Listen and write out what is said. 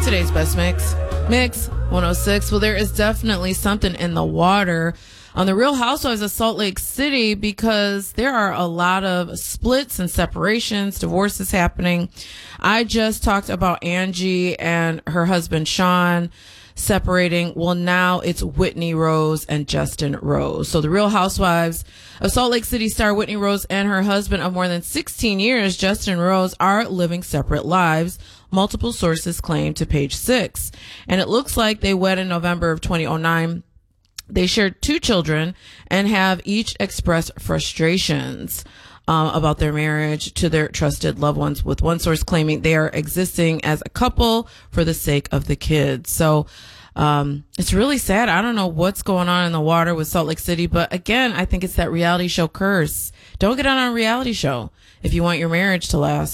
today's best mix. Mix 106. Well, there is definitely something in the water on the Real Housewives of Salt Lake City because there are a lot of splits and separations, divorces happening. I just talked about Angie and her husband Sean separating. Well, now it's Whitney Rose and Justin Rose. So the Real Housewives of Salt Lake City star Whitney Rose and her husband of more than 16 years, Justin Rose, are living separate lives. Multiple sources claim to Page Six. And it looks like they wed in November of 2009. They shared 2 children and have each expressed frustrations about their marriage to their trusted loved ones, with one source claiming they are existing as a couple for the sake of the kids. So it's really sad. I don't know what's going on in the water with Salt Lake City, but again, I think it's that reality show curse. Don't get on a reality show if you want your marriage to last.